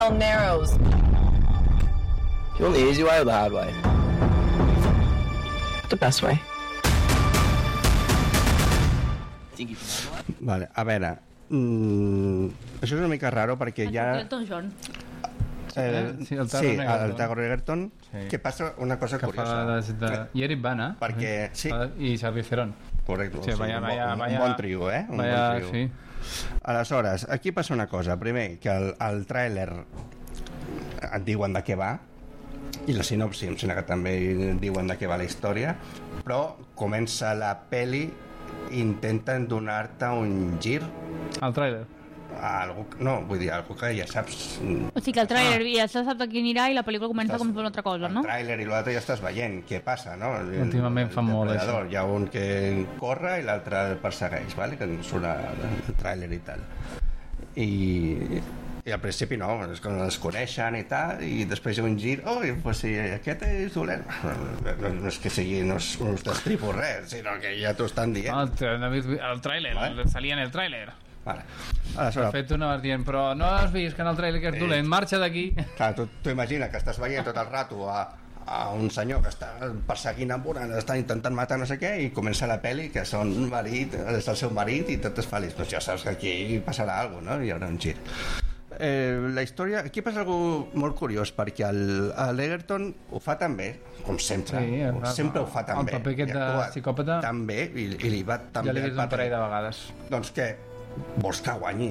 narrows. You want the easy way or the hard way? The best way. Vale, a veure, això és una mica raro perquè ja... Elton John. Sí, el Taron Egerton, que passa una cosa curiosa. I Eric Bana. Perquè, sí. I Xavi Cerón. Correcte, sí, un bon trio, Un bon trio. Sí. Aleshores, aquí passa una cosa. Primer, que el tràiler et diuen de què va, i la sinopsi em sembla que també diuen de què va la història, però comença la peli i intenten donar-te un gir. El tràiler? Vull dir, algo que ja saps. O sigui que el tràiler ja se sap de quin anirà i la pel·lícula comença com per una altra cosa, no? El tràiler i l'altre ja estàs veient què passa, no? Últimament fan molt això. Hi ha un que corre i l'altre el persegueix, vale? Que surt el tràiler i tal. I al principi no, és quan es coneixen i tal, i després hi ha un gir, pues si aquest és dolent, no és que sigui, no us destripo res, sinó que ja t'ho estan dient. El tràiler, salia en el tràiler. Vale. De fet, tu anaves dient, però no has vist que en el tràiler que és dolent, marxa d'aquí. Clar, tu imagina que estàs veient tot el rato a un senyor que està perseguint amb una, està intentant matar no sé què, i comença la pel·li que és el seu marit i tot és feliç. Doncs ja saps que aquí passarà alguna cosa, no? Hi haurà un gir. La història, aquí passa algo molt curiós, perquè l'Egerton ho fa tan bé, com sempre, sempre ho fa tan bé, el paper aquest de psicòpata tan bé, i li va tan bé, ja l'he vist un parell de vegades, doncs que vols que guanyi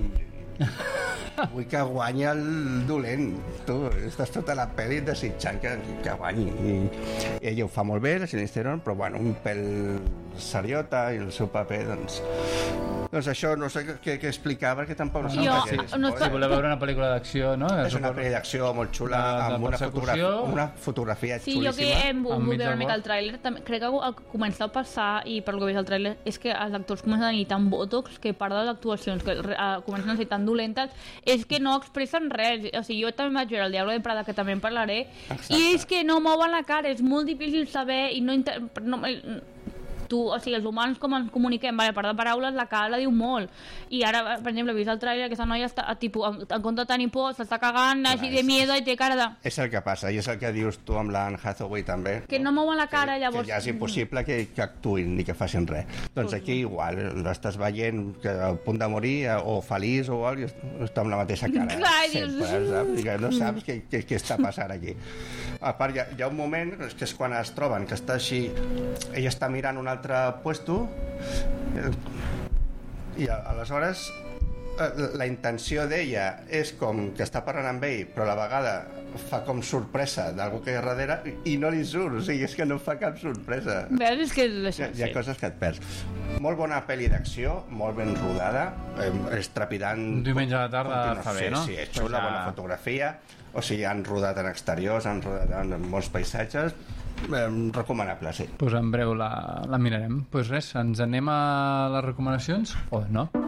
vull que guanyi el dolent, tu estàs tota la pel·li desitjant que guanyi, i ell ho fa molt bé, la Charlize Theron, però bueno, un pèl seriota, i el seu paper doncs això no sé què explicar, perquè tampoc no sé si voleu veure una pel·lícula d'acció, no? És una pel·li d'acció molt xula, amb una fotografia xulíssima. Sí, jo que hem volgut veure una mica el tràiler, crec que comença a passar, i per lo que veig el tràiler, és que els actors comencen a tenir tan botox que part de les actuacions que comencen a ser tan dolentes és que no expressen res. O sigui, jo també vaig veure el Diablo de Prada, que també en parlaré. Exacte. I és que no mouen la cara, és molt difícil saber i o sigui, els humans com ens comuniquem, a part de paraules la cara la diu molt, i ara per exemple he vist el tràiler, aquesta noia està en compte de tenir por, s'està cagant així de miedo i té cara de... És el que passa, i és el que dius tu amb l'Anne Hathaway també, que no mouen la cara, llavors... que ja és impossible que actuïn ni que facin res. Doncs aquí igual, l'estàs veient que a punt de morir o feliç o alguna cosa, està amb la mateixa cara sempre, saps? Que no saps què està passant aquí. A part hi ha un moment que és quan es troben, que està així, ella està mirant un altre puesto, i aleshores la intenció d'ella és com que està parlant amb ell, però a la vegada fa com sorpresa d'algú que hi ha darrere i no li surt, o sigui, és que no fa cap sorpresa. Veus, és que hi ha coses que et perds. Molt bona pel·li d'acció, molt ben rodada, és trepidant. Un diumenge a la tarda fa bé, no? Sí, és xula, bona fotografia, o sigui, han rodat en exteriors, han rodat en molts paisatges, recomanable, sí. Pues en breu la mirarem. Pues res, ens anem a les recomanacions o no?